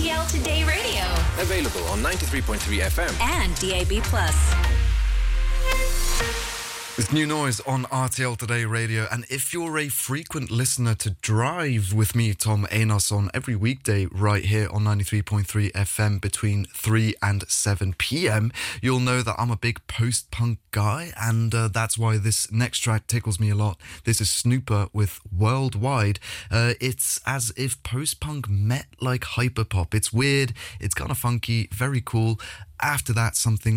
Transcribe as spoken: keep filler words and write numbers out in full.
T L Today Radio. Available on ninety-three point three F M and D A B plus. With New Noise on R T L Today Radio, and if you're a frequent listener to Drive with me, Tom Anos, on every weekday right here on ninety-three point three F M between three and seven p.m, you'll know that I'm a big post-punk guy, and uh, that's why this next track tickles me a lot. This is Snooper with Worldwide. Uh, it's as if post-punk met like hyperpop. It's weird, it's kind of funky, very cool. After that, something